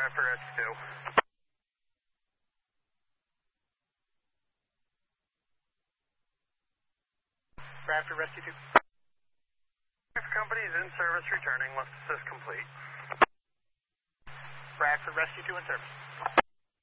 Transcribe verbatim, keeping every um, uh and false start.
Bradford Rescue two. Bradford Rescue two. Company is in service returning. Let's assist complete. Bradford Rescue two in service.